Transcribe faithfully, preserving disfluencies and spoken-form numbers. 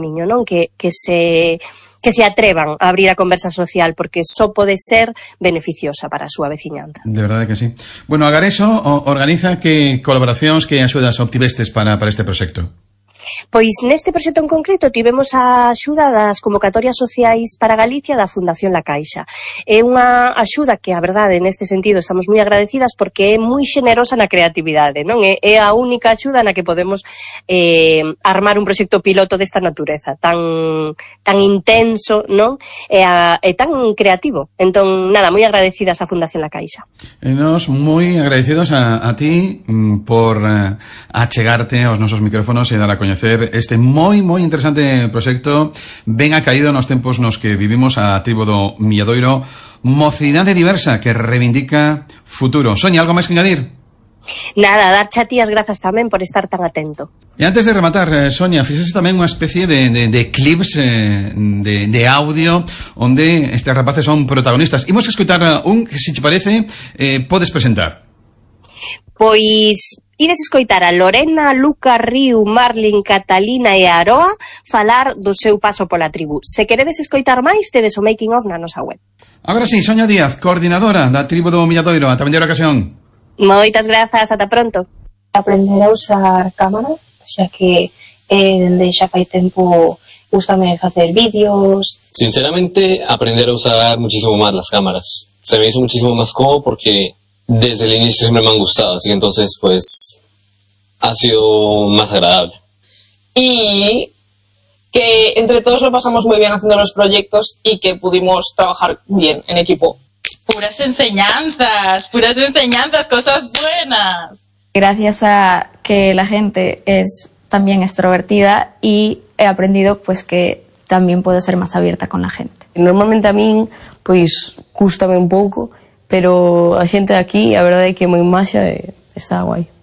camiño, non? Que, que se... que se atrevan a abrir a conversa social, porque só pode ser beneficiosa para a súa veciñanza. De verdade que sí. Bueno, Agareso organiza que colaboracións, que axudas obtivestes para, para este proxecto? Pois neste proxecto en concreto tivemos a axuda das convocatorias sociais para Galicia da Fundación La Caixa. É unha axuda que, a verdade, neste sentido estamos moi agradecidas porque é moi xenerosa na creatividade, non? É, é a única axuda na que podemos eh, armar un proxecto piloto desta natureza, tan tan intenso, non? E, a, e tan creativo. Entón, nada, moi agradecidas á Fundación La Caixa. E nos moi agradecidos a, a ti por uh, achegarte aos nosos micrófonos e dar a coñecer este moi, moi interesante proxecto ben acaído nos tempos nos que vivimos a tribo do Milladoiro, mocidade diversa que reivindica futuro. Sonia, algo máis que engadir? Nada, dar a ti as grazas tamén por estar tan atento. E antes de rematar, eh, Sonia, fixes tamén unha especie de, de, de clips eh, de, de audio onde estes rapaces son protagonistas. Imos a escutar un que, se te parece, eh, podes presentar. Pois ides escoitar a Lorena, Luca, Riu, Marlin, Catalina e Aroa falar do seu paso pola tribu. Se queredes escoitar máis, tedes o making of na nosa web. Agora sí, Sonia Díaz, coordinadora da tribu do Milladoiro. Ata vendera ocasión. Moitas grazas, ata pronto. Aprender a usar cámaras, xa que eh, dende xa fai tempo gustame facer vídeos. Sinceramente, aprender a usar muchísimo más las cámaras. Se me hizo muchísimo más cómodo porque desde el inicio siempre me han gustado, así que entonces pues ha sido más agradable. Y que entre todos lo pasamos muy bien haciendo los proyectos y que pudimos trabajar bien en equipo. Puras enseñanzas, puras enseñanzas, cosas buenas. Gracias a que la gente es también extrovertida y he aprendido pues que también puedo ser más abierta con la gente. Normalmente a min, pois, cústame un pouco, pero a xente de aquí, a verdade é que é moi maxa e está guai.